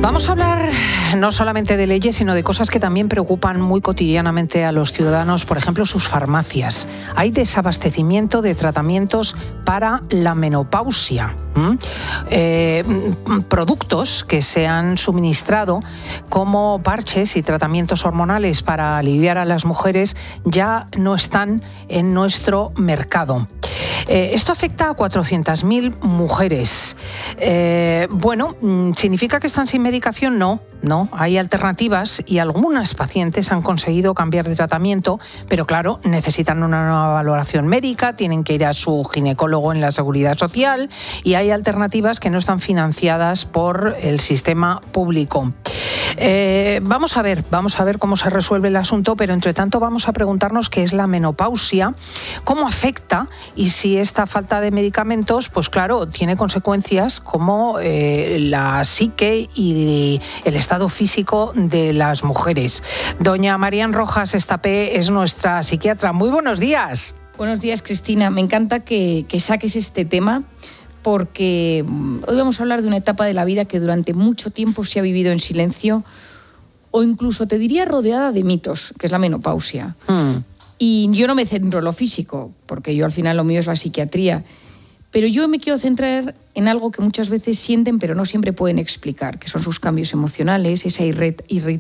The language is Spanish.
Vamos a hablar no solamente de leyes, sino de cosas que también preocupan muy cotidianamente a los ciudadanos, por ejemplo, sus farmacias. Hay desabastecimiento de tratamientos para la menopausia. Productos que se han suministrado como parches y tratamientos hormonales para aliviar a las mujeres ya no están en nuestro mercado. Esto afecta a 400.000 mujeres. ¿Significa que están sin medicación? No, hay alternativas y algunas pacientes han conseguido cambiar de tratamiento, pero claro, necesitan una nueva valoración médica, tienen que ir a su ginecólogo en la Seguridad Social y hay alternativas que no están financiadas por el sistema público. Vamos a ver cómo se resuelve el asunto, pero entre tanto vamos a preguntarnos qué es la menopausia, cómo afecta y si esta falta de medicamentos, pues claro, tiene consecuencias como la psique y el estado físico de las mujeres. Doña Marían Rojas Estapé es nuestra psiquiatra. Muy buenos días. Buenos días, Cristina. Me encanta que saques este tema, porque hoy vamos a hablar de una etapa de la vida que durante mucho tiempo se ha vivido en silencio o incluso, te diría, rodeada de mitos, que es la menopausia. Y yo no me centro en lo físico, porque yo al final lo mío es la psiquiatría, pero yo me quiero centrar en algo que muchas veces sienten pero no siempre pueden explicar, que son sus cambios emocionales, esa